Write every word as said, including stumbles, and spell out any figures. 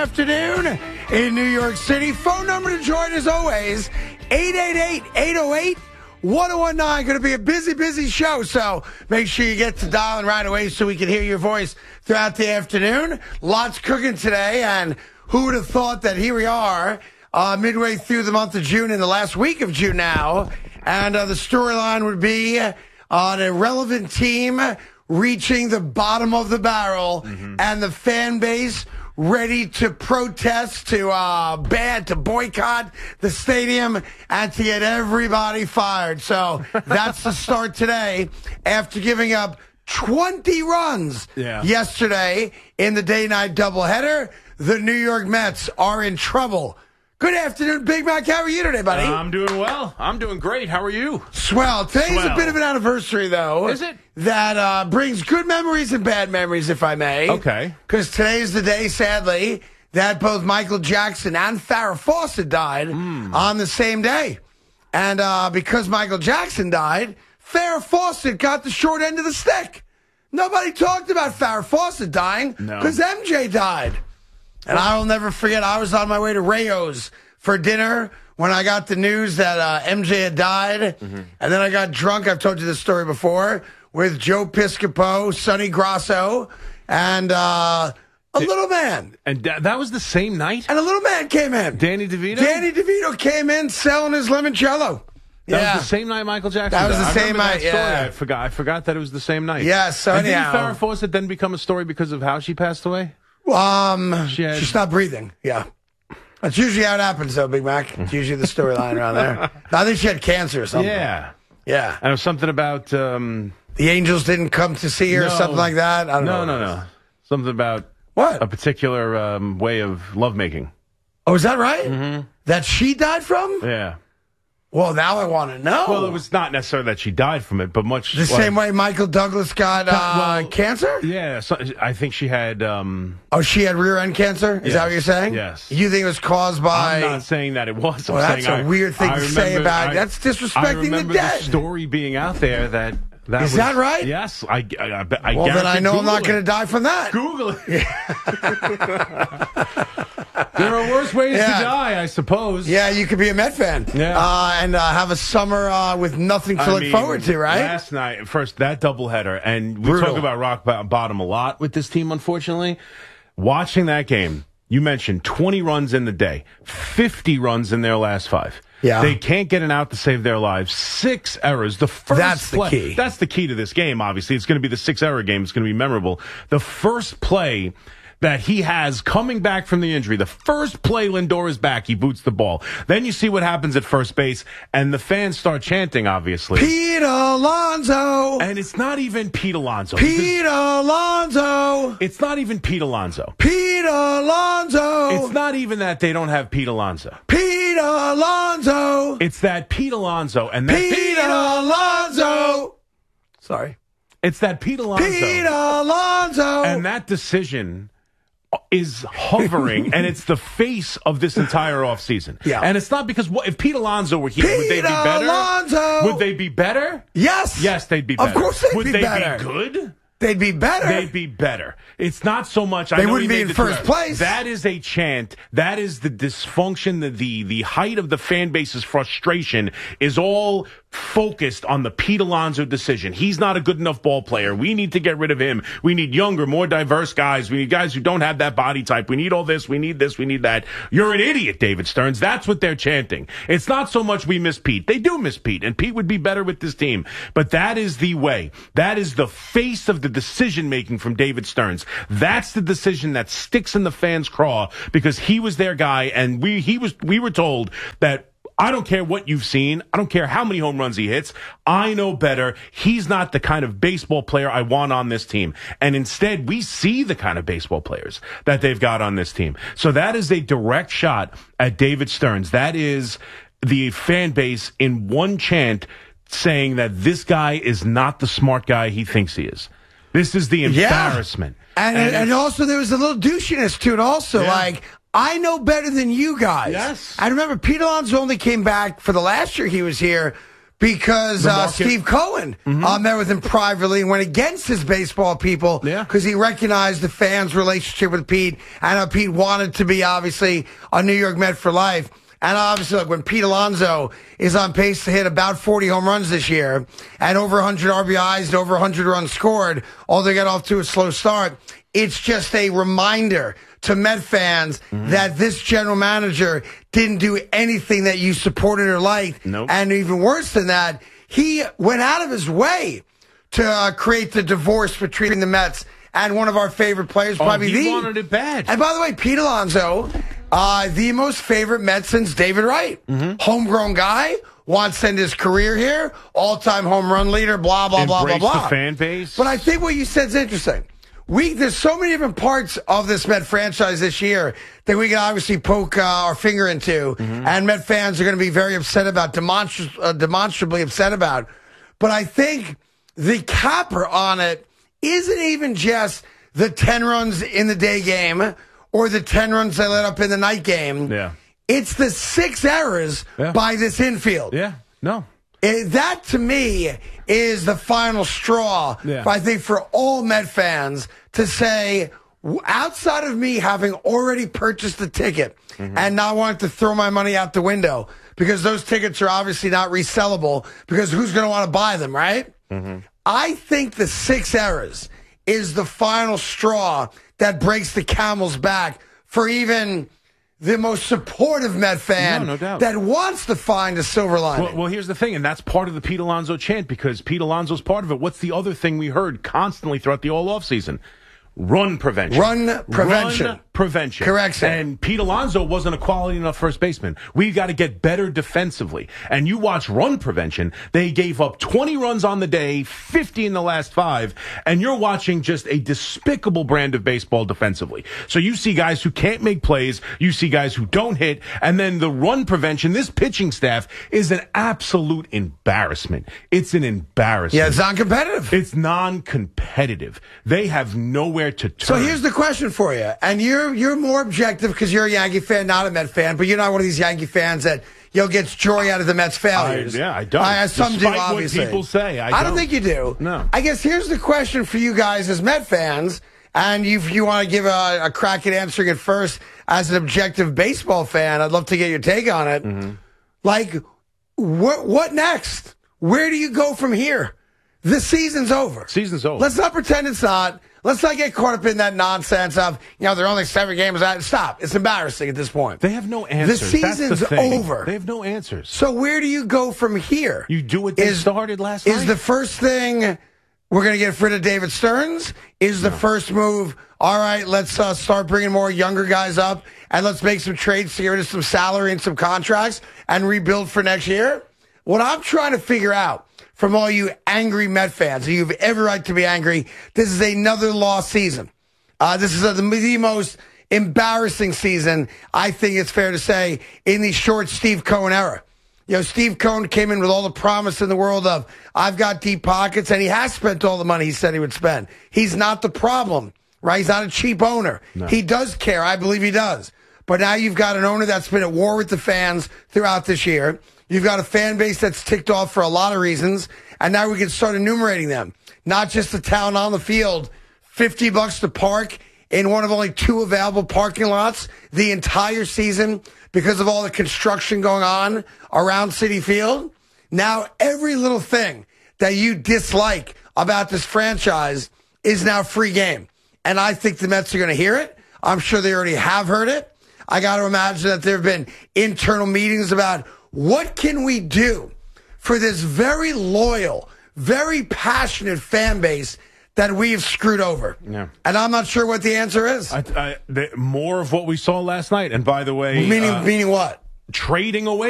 afternoon in New York City. Phone number to join as always, eight eight eight, eight oh eight, one oh one nine. Going to be a busy, busy show, so make sure you get to dialing right away so we can hear your voice throughout the afternoon. Lots cooking today, and who would have thought that here we are uh, midway through the month of June, in the last week of June now, and uh, the storyline would be uh, an irrelevant team reaching the bottom of the barrel, mm-hmm. and the fan base ready to protest, to uh, ban, to boycott the stadium, and to get everybody fired. So that's the start today after giving up twenty runs yeah. yesterday in the day-night doubleheader. The New York Mets are in trouble. Good afternoon, Big Mac. How are you today, buddy? Uh, I'm doing well. I'm doing great. How are you? Swell. Today's Swell. a bit of an anniversary, though. Is it? That uh, brings good memories and bad memories, if I may. Okay. Because today's the day, sadly, that both Michael Jackson and Farrah Fawcett died mm. on the same day. And uh, because Michael Jackson died, Farrah Fawcett got the short end of the stick. Nobody talked about Farrah Fawcett dying because no. M J died. And I will never forget, I was on my way to Rayo's for dinner when I got the news that uh, M J had died. Mm-hmm. And then I got drunk, I've told you this story before, with Joe Piscopo, Sonny Grasso, and uh, a Did, little man. And da- that was the same night? And a little man came in. Danny DeVito? Danny DeVito came in selling his limoncello. That yeah. was the same night Michael Jackson That was died. the same I night, that story. yeah. I forgot, I forgot that it was the same night. Yeah, so and anyhow. didn't Farrah Fawcett then become a story because of how she passed away? Um, she, had... she stopped breathing, yeah. That's usually how it happens, though, Big Mac. It's usually the storyline around there. I think she had cancer or something. Yeah. Yeah. And it was something about... Um, the angels didn't come to see her no, or something like that? I don't no, know. No, no, no. Something about... What? A particular um, way of lovemaking. Oh, is that right? Mm-hmm. That she died from? Yeah. Well, now I want to know. Well, it was not necessarily that she died from it, but much... The like, same way Michael Douglas got uh, well, cancer? Yeah, so I think she had... Um, oh, she had rear end cancer? Is yes, that what you're saying? Yes. You think it was caused by... I'm not saying that it was. I'm well, that's saying a I, weird thing I to remember, say about... I, that's disrespecting I remember the dead. the story being out there that... That Is was, that right? Yes. I, I, I, I well, then I know Google I'm not going to it. die from that. Google it. There are worse ways yeah. to die, I suppose. Yeah, you could be a Met fan. Yeah. Uh, and uh, have a summer uh, with nothing to I look mean, forward to, right? Last night, first, that doubleheader, and we Brutal. talk about rock bottom a lot with this team, unfortunately. Watching that game, you mentioned twenty runs in the day, fifty runs in their last five. Yeah. They can't get an out to save their lives. Six errors. The first That's the play, key. That's the key to this game, obviously. It's going to be the six-error game. It's going to be memorable. The first play that he has coming back from the injury, the first play Lindor is back, he boots the ball. Then you see what happens at first base, and the fans start chanting, obviously. Pete Alonso! And it's not even Pete Alonso. Pete Alonso! It's not even Pete Alonso. Pete Alonso! It's not even that they don't have Pete Alonso. Pete Alonso! It's that Pete Alonso and that Pete, Pete Alonso! Sorry. It's that Pete Alonso. Pete Alonso! And that decision is hovering, and it's the face of this entire offseason. Yeah. And it's not because what, if Pete Alonso were here, Pete would they be better? Alonso! Would they be better? Yes. Yes, they'd be better. Of course they'd would be they better. be good? They'd be better. They'd be better. It's not so much. They I know wouldn't he be made in the first two- place. That is a chant. That is the dysfunction. The, the the height of the fan base's frustration is all focused on the Pete Alonso decision. He's not a good enough ball player. We need to get rid of him. We need younger, more diverse guys. We need guys who don't have that body type. We need all this. We need this. We need that. You're an idiot, David Stearns. That's what they're chanting. It's not so much we miss Pete. They do miss Pete, and Pete would be better with this team. But that is the way. That is the face of the decision making from David Stearns. That's the decision that sticks in the fans' craw because he was their guy, and we he was we were told that I don't care what you've seen. I don't care how many home runs he hits. I know better. He's not the kind of baseball player I want on this team. And instead, we see the kind of baseball players that they've got on this team. So that is a direct shot at David Stearns. That is the fan base in one chant saying that this guy is not the smart guy he thinks he is. This is the embarrassment. Yeah. And, and, and also there was a little douchiness to it also. Yeah. Like, I know better than you guys. Yes. I remember Pete Alonso only came back for the last year he was here because uh, Steve Cohen mm-hmm. uh, met with him privately and went against his baseball people because yeah. he recognized the fans' relationship with Pete and how Pete wanted to be, obviously, a New York Met for life. And obviously, look, when Pete Alonso is on pace to hit about forty home runs this year and over one hundred R B Is and over one hundred runs scored, although they got off to a slow start, it's just a reminder to Met fans mm-hmm. that this general manager didn't do anything that you supported or liked. Nope. And even worse than that, he went out of his way to uh, create the divorce between the Mets and one of our favorite players, oh, probably he the. wanted it bad. And by the way, Pete Alonso, uh, the most favorite Met since David Wright. Mm-hmm. Homegrown guy, wants to end his career here, all-time home run leader, blah, blah, blah, blah, blah. The fan base. But I think what you said is interesting. We There's so many different parts of this Met franchise this year that we can obviously poke uh, our finger into, mm-hmm. and Met fans are going to be very upset about, demonstra- uh, demonstrably upset about. But I think the capper on it isn't even just the ten runs in the day game or the ten runs they let up in the night game. Yeah. It's the six errors yeah. by this infield. Yeah, no. It, that, to me, is the final straw, yeah. I think, for all Met fans to say, outside of me having already purchased the ticket mm-hmm. and not wanting to throw my money out the window, because those tickets are obviously not resellable, because who's going to want to buy them, right? Mm-hmm. I think the six errors is the final straw that breaks the camel's back for even the most supportive Met fan no, no doubt. that wants to find a silver lining. Well, well, here's the thing, and that's part of the Pete Alonso chant, because Pete Alonso's part of it. What's the other thing we heard constantly throughout the all offseason? Run prevention. Run prevention. Run prevention. Correct, sir. And Pete Alonso wasn't a quality enough first baseman. We've got to get better defensively. And you watch run prevention, they gave up twenty runs on the day, fifty in the last five, and you're watching just a despicable brand of baseball defensively. So you see guys who can't make plays, you see guys who don't hit, and then the run prevention, this pitching staff is an absolute embarrassment. It's an embarrassment. Yeah, it's non-competitive. It's non-competitive. They have nowhere to turn. So here's the question for you, and you're you're more objective because you're a Yankee fan, not a Met fan, but you're not one of these Yankee fans that you know gets joy out of the Mets' failures. I, yeah, I don't. I, some Despite do, obviously. What people say, I, I don't. don't think you do. No. I guess here's the question for you guys as Met fans, and if you want to give a, a crack at answering it first as an objective baseball fan, I'd love to get your take on it. Mm-hmm. Like, what what next? Where do you go from here? The season's over. Season's over. Let's not pretend it's not. Let's not get caught up in that nonsense of, you know, there are only seven games out. Stop. It's embarrassing at this point. They have no answers. The season's That's the thing. over. They have no answers. So where do you go from here? You do what they is, started last is night? Is the first thing we're going to get rid of David Stearns? Is the no. first move, all right, let's uh, start bringing more younger guys up and let's make some trades to get rid of some salary and some contracts and rebuild for next year? What I'm trying to figure out from all you angry Met fans, you have every right to be angry, this is another lost season. Uh, this is a, the, the most embarrassing season, I think it's fair to say, in the short Steve Cohen era. You know, Steve Cohen came in with all the promise in the world of, I've got deep pockets, and he has spent all the money he said he would spend. He's not the problem, right? He's not a cheap owner. No. He does care. I believe he does. But now you've got an owner that's been at war with the fans throughout this year. You've got a fan base that's ticked off for a lot of reasons, and now we can start enumerating them. Not just the talent on the field, fifty bucks to park in one of only two available parking lots the entire season because of all the construction going on around Citi Field. Now every little thing that you dislike about this franchise is now free game. And I think the Mets are going to hear it. I'm sure they already have heard it. I got to imagine that there have been internal meetings about what can we do for this very loyal, very passionate fan base that we've screwed over? Yeah. And I'm not sure what the answer is. I, I, the, more of what we saw last night. And by the way... Meaning, uh, meaning what? Trading away